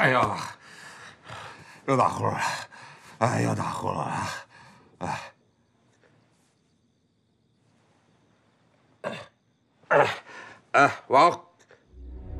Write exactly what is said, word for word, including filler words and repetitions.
哎呀，又打呼了，哎，又打呼噜了，哎，哎，哎，王